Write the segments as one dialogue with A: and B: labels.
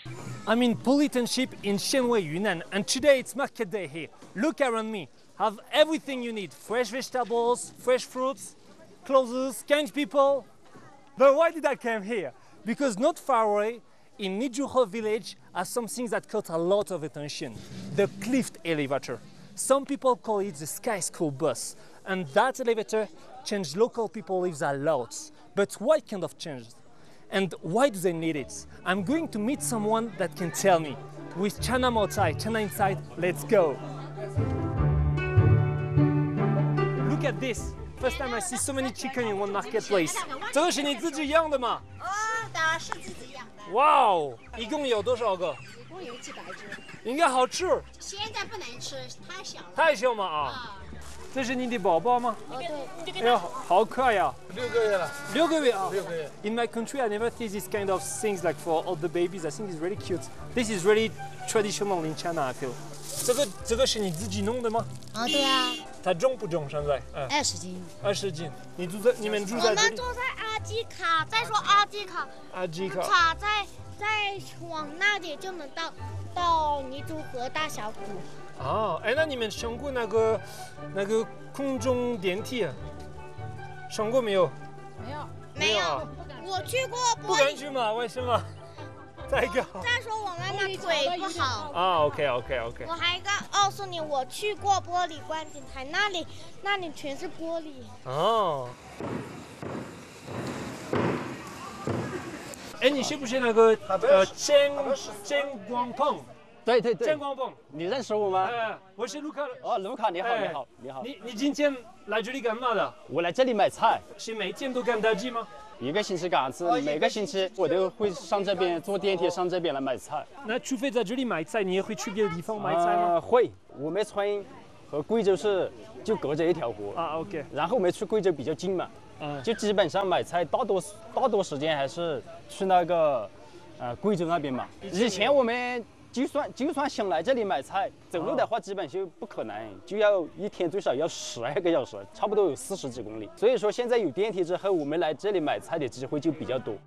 A: I'm in Puli Township in Xianwei, Yunnan, and today it's market day here. Look around me. Have everything you need. Fresh vegetables, fresh fruits, clothes, kind people. But why did I come here? Because not far away, in Nijuho village, are some things that caught a lot of attention. The Clift elevator. Some people call it the Sky School bus. And that elevator changed local people's lives a lot. But what kind of change? And why do they need it? I'm going to meet someone that can tell me. With Chana outside, Chana inside, let's go. Look at this. First time I see so many chicken in one marketplace. 这个是你自己养的吗？
B: 当然是自己养的。
A: 哇哦，一共有多少个？
B: 一共有几百只。
A: 应该好吃。
B: 现在不能吃，太小了。
A: 太小嘛啊！这是你的宝宝吗？
B: 对。
A: 哎呀，好可爱呀！6个月了。6个月啊。6个月。In my country, I never see this kind of things like for all the babies. I think it's really cute. This is really traditional in China. I feel. 这个是你自己弄的吗？
B: 对啊。
A: 它重不重？现在
B: ？20斤。
A: 20斤。你们住在？
B: 我们住在阿基卡。再说阿基卡。
A: 阿基卡。
B: 卡再往那里就能到尼珠河大峡谷。
A: 哦，哎，那你们上过那个空中电梯啊？上过没有？
B: 没有。我去过
A: 不敢去嘛？为什么？再说
B: 我妈妈腿不好。
A: 啊 ，OK。
B: 我还告诉你，我去过玻璃观景台，那里全是玻璃。
A: 哦。哎，你是不是那个郑光鹏？
C: 对。
A: 郑光鹏，
C: 你认识我吗？
A: 我是卢卡。
C: 哦，卢卡，你好。
A: 你今天来这里干嘛的？
C: 我来这里买菜。
A: 是每天都赶大集吗？
C: 一个星期赶次，每个星期我都会上这边坐电梯上这边来买菜。
A: 那除非在这里买菜，你也会去别的地方买菜吗？
C: 会，我们村和贵州市就隔着一条河
A: 啊。OK。
C: 然后我们去贵州比较近嘛，就基本上买菜大多时间还是去那个贵州那边嘛。以前我们就算想来这里买菜，走路的话基本就不可能，就要一天最少要12个小时，差不多有40几公里。所以说现在有电梯之后，我们来这里买菜的机会就比较多。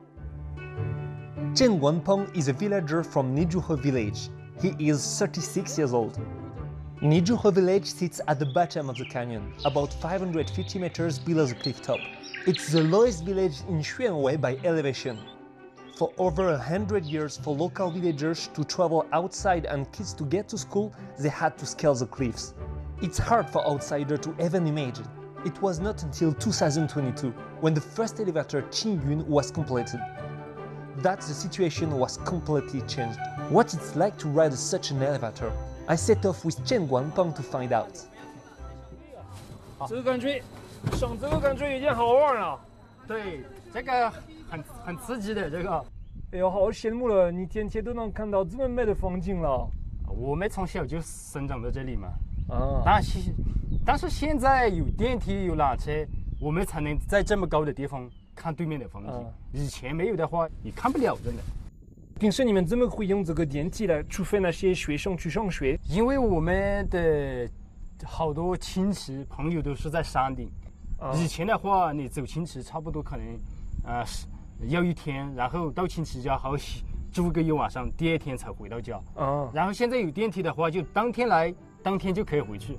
A: Chen Guanpeng is a villager from Nijuho village. He is 36 years old. Nijuho village sits at the bottom of the canyon, about 550 meters below the cliff top. It's the lowest village in Xuanwei by elevation. For over 100 years, for local villagers to travel outside and kids to get to school, they had to scale the cliffs. It's hard for outsiders to even imagine. It was not until 2022 when the first elevator Qingyun was completed that the situation was completely changed. What it's like to ride such an elevator, I set off with Chen Guanpeng to find out. 这个感觉，上这个感觉有点好玩啊。
C: 对，这个很刺激的这个。
A: 哎呦，好羡慕了！你天天都能看到这么美的风景了。
C: 我们从小就生长在这里嘛。
A: 啊。
C: 但是现在有电梯有缆车，我们才能在这么高的地方看对面的风景。以前没有的话，你看不了，真的。
A: 平时你们怎么会用这个电梯来？除非那些学生去上学。
C: 因为我们的好多亲戚朋友都是在山顶。以前的话，你走亲戚差不多可能要一天，然后到亲戚家好住个一晚上，第二天才回到家。然后现在有电梯的话，就当天来，当天就可以回去。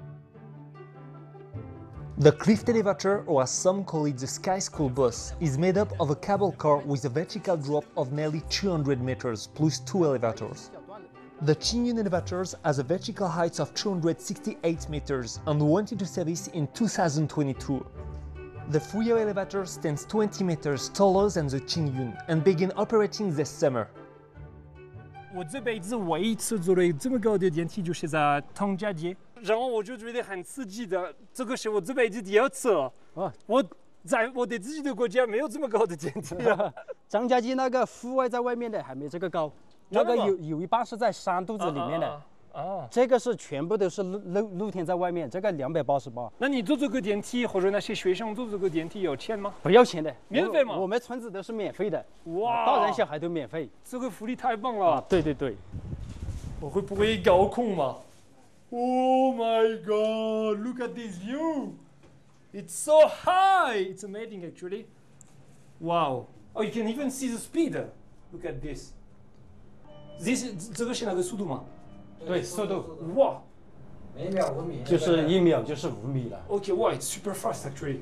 A: The Clift elevator, or as some call it the Sky School bus, is made up of a cable car with a vertical drop of nearly 200 meters plus 2 elevators. The Qingyun elevators has a vertical height of 268 meters and went into service in 2022. The Fuyao elevator stands 20 meters taller than the Qingyun and began operating this summer. 我这辈子唯一一次坐了这么高的电梯就是在汤家街，然后我就觉得很刺激的，这个是我这辈子第2次了。我在我的自己的国家没有这么高的电梯啊。
C: 张家界那个户外在外面的还没这个高，那个有一半是在山肚子里面的。这个是全部都是露天在外面，这个288。
A: 那你坐这个电梯或者那些学生坐这个电梯有钱吗？
C: 不要钱的，
A: 免费吗？
C: 我们村子都是免费的，
A: 哇，
C: 大人小孩都免费。
A: 这个福利太棒了。
C: 对。
A: 我会不会高空吗 ？Oh my God! Look at this view. It's so high. It's amazing, actually. Wow. Oh, you can even see the speed. Look at this. 这个是那个速度吗？
C: 对，速度
A: 哇
D: 每秒5米，
C: 就是1秒就是5米了。
A: ，OK， 哇，it's super fast actually.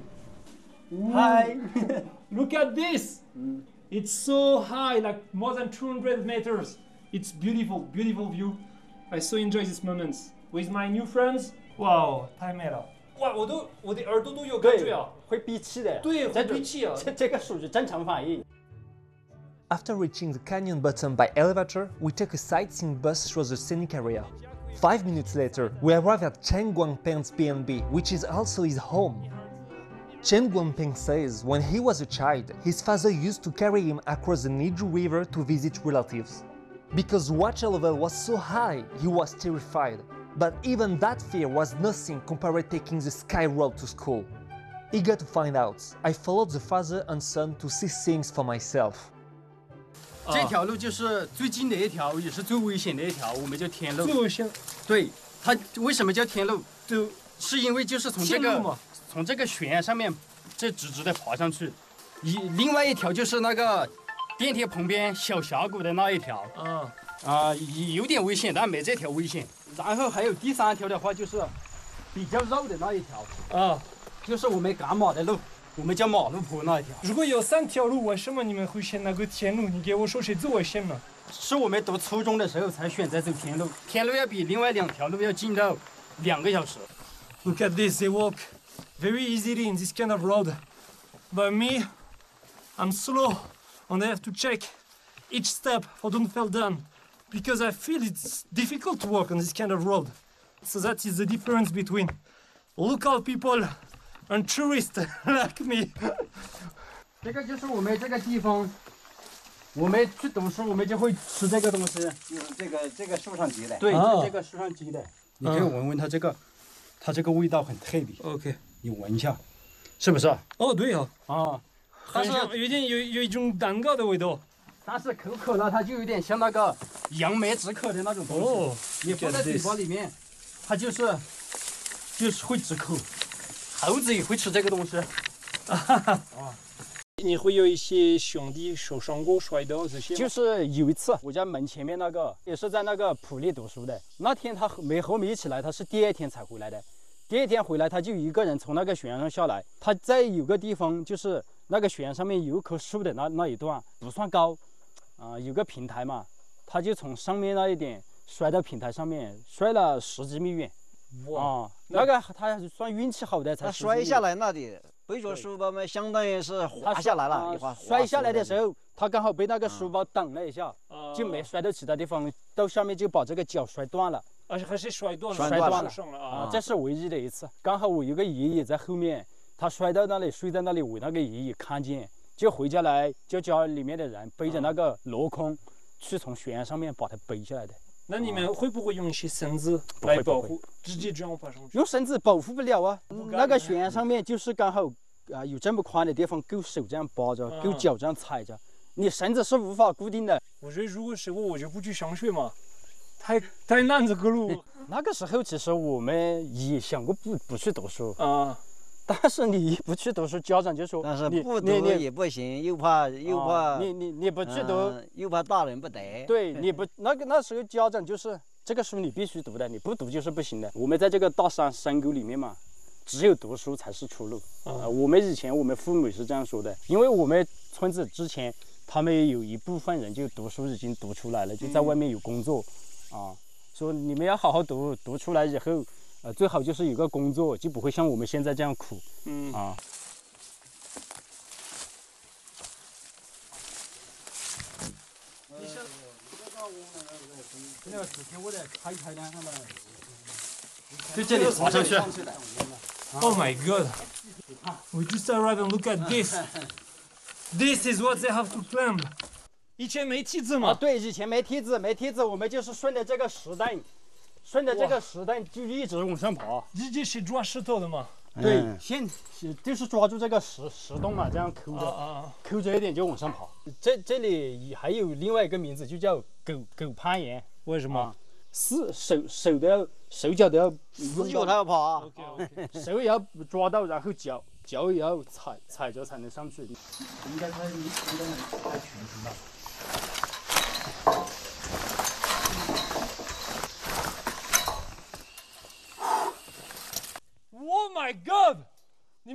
C: Hi.
A: Look at this. It's so high, like more than 200 meters. It's beautiful, beautiful view. I so enjoy these moments with my new friends. Wow， 太美了！哇，我的耳朵都有感觉啊！
C: 会闭气的。
A: 对，会闭气啊！
C: 这个属于正常反应。
A: After reaching the canyon bottom by elevator, we take a sightseeing bus through the scenic area. 5 minutes later, we arrive at Chen Guangpeng's B&B, which is also his home. Chen Guangpeng says when he was a child, his father used to carry him across the Niju River to visit relatives. Because water level was so high, he was terrified. But even that fear was nothing compared to taking the Sky Road to school. Eager to find out, I followed the father and son to see things for myself.
C: 这条路就是最近的一条，也是最危险的一条，我们叫天路。
A: 最危险。
C: 对，它为什么叫天路？就是因为就是从这个悬崖上面，这直直的爬上去。另外一条就是那个电梯旁边小峡谷的那一条。有点危险，但没这条危险。然后还有第3条的话，就是比较绕的那一条。就是我们赶马的路。 我们叫马路坡那一条。
A: 如果有3条路，为什么你们会选那个天路？你给我说谁最危险呢？
C: 是我们读初中的时候才选择走天路，天路要比另外2条路要近到2个小时。
A: Look at this, they walk very easily in this kind of road. But me, I'm slow, and I have to check each step for don't fall down, because I feel it's difficult to walk on this kind of road. So that is the difference between local people and tourists like me.
C: 这个就是我们这个地方，我们去读书，我们就会吃这个东西，
D: 就是这个树上结的。
C: 对，这个树上结的。你可以闻闻它这个，它这个味道很特别。
A: OK，
C: 你闻一下，是不是？
A: 哦，对哦。
C: 但是
A: 有一种蛋糕的味道。
C: 但是口渴了，它就有点像那个杨梅止渴的那种东西。你放在嘴巴里面，它就是会止渴。 猴子也会吃这个东西。
A: 你会有一些兄弟受伤过、摔倒这些？
C: 就是有一次，我家门前面那个也是在那个普利读书的。那天他和我们一起来，他是第2天才回来的。第2天回来，他就一个人从那个悬崖上下来。他在有个地方，就是那个悬崖上面有一棵树的那一段不算高，有个平台嘛，他就从上面那一点摔到平台上面，摔了10几米远。 哇，那个他算运气好的才。
D: 他摔下来那里背着书包嘛，相当于是滑下来了，
C: 摔下来的时候，他刚好被那个书包挡了一下，就没摔到其他地方，到下面就把这个脚摔断了。
A: 还是摔断
C: 了啊！这是唯一的一次。刚好我有个爷爷在后面，他摔到那里，睡在那里，我那个爷爷看见，就回家来叫家里面的人背着那个箩筐，去从悬崖上面把他背下来的。
A: 那你们会不会用一些绳子来保护？直接这样爬上去？
C: 用绳子保护不了啊！那个悬崖上面就是刚好有这么宽的地方，够手这样扒着，够脚这样踩着，你绳子是无法固定的。
A: 我觉得如果是我就不去上学嘛，太难这个路。
C: 那个时候其实我们也想过不去读书
A: 啊。
C: 但是你一不去读书，家长就说，
D: 但是不读也不行，又怕
C: 你不去读，
D: 又怕大人不得。
C: 对，你不那时候家长就是这个书你必须读的，你不读就是不行的。我们在这个大山沟里面嘛，只有读书才是出路。我们以前我们父母是这样说的，因为我们村子之前他们有一部分人就读书已经读出来了，就在外面有工作，说你们要好好读，读出来以后。 最好就是有个工作，就不会像我们现在这样苦。那个纸条我得开一开呢，他们就这里爬上去。
A: Oh my God! We just arrived and look at this. This is what they have to climb. 以前没梯子嘛？
C: 对，以前没梯子，我们就是顺着这个石凳。 顺着这个石凳就一直往上爬，
A: 直接是抓石头的嘛？
C: 对，就是抓住这个石洞嘛，这样抠着一点就往上爬。这里还有另外一个名字，就叫狗攀岩。
A: 为什么？
C: 是手脚都要
D: 用脚他要爬，
C: 手也要抓到，然后脚也要踩着才能上去。应该能开全身吧。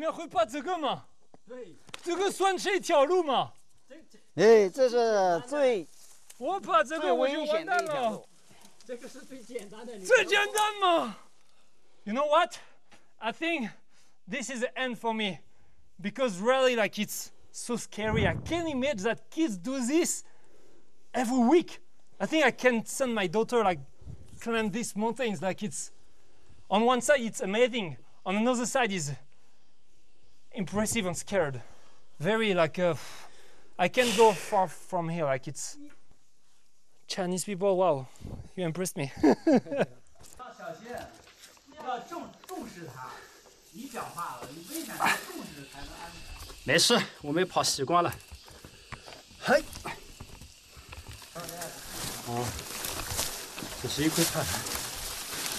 A: 人会爬这个吗？对，这个算是一条路吗？
D: 哎，这是最
A: 我爬这个我就完蛋了。
C: 这个是最简单的。
A: 最简单吗 ？You know what? I think this is the end for me because really, like, it's so scary. I can't imagine that kids do this every week. I think I can send my daughter like climb these mountains. Like it's on one side it's amazing, on another side is impressive and scared. Very like I can't go far from here. Like it's Chinese people. Wow, you impressed me.
E: 小心，要重视它。你讲话了，你非常重视才能安全。
C: 没事，我们跑习惯了。嘿。哦，这是一块盘。